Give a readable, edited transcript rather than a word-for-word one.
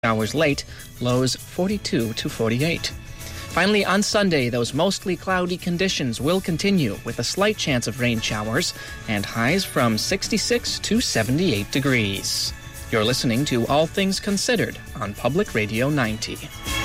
hours late, lows 42 to 48. Finally, on Sunday, those mostly cloudy conditions will continue with a slight chance of rain showers and highs from 66 to 78 degrees. You're listening to All Things Considered on Public Radio 90.